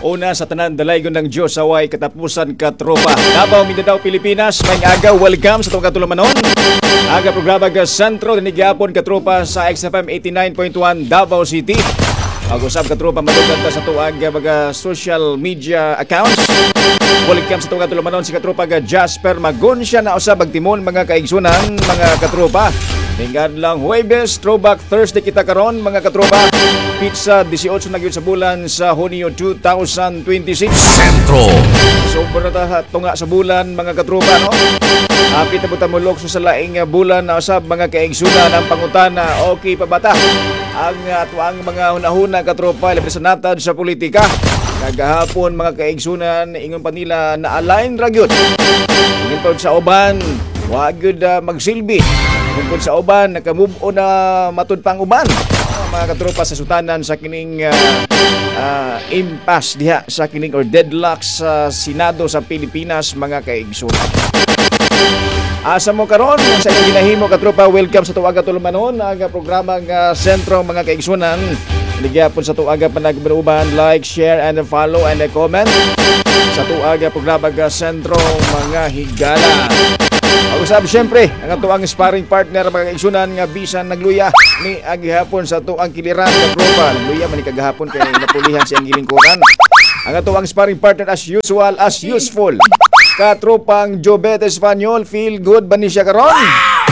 Una sa tanan dalaygon ng Diyos away katapusan ka tropa. Davao, Mindanao, Pilipinas, may aga welcome sa itong katulamanon. Aga programa ka Sentro dinigapon ka tropa sa XFM 89.1 Davao City. Mag-usap ka tropa madugan ta sa tuag mga social media accounts. Welcome sa itong katulamanon si katropa ka Jasper Magun siya na usab agtimon mga kaigsunan mga katropa. Tingad lang Huwebes, Throwback Thursday kita karon mga katropa. Pizza 18 na gyud sa bulan sa Hunyo 2026. Sentro. Sobra ta tunga sa bulan mga katropa no. Hapit na buta mulok sa laing bulan na usab mga kaigsunan ang pangutana. Okay pa bata? Ang atuang mga hunahuna katropa labi sa natad sa politika. Kagahapon mga kaigsunan ingon pa nila na align ra gyud. Ingon pa sa uban, wa gyud magsilbi. Kung sa uban, nakamove on na matud pang uban. Mga katropa sa sutanan sa kining impasse diha sa kining or deadlock sa Senado sa Pilipinas mga kaigsunan. Asa mo karon sa inyong ginahimo katropa, welcome sa tuwaga tulumanon ang programa ng Sentro mga kaigsunan. Ligyapon sa tuwaga panagbanuban, like, share and follow and comment sa tuwaga programa ng Sentro mga higala. Pag-usap siyempre, ang ito ang sparring partner mga kaigsunan nga bisan nagluya ni agihapon sa ito ang kiliran ng tropa. Nagluya man ni kagahapon kaya napulihan siyang gilingkuran. Ang ito ang sparring partner as usual, as useful. Katropang Jobet Espanyol, feel good ba ni siya karon?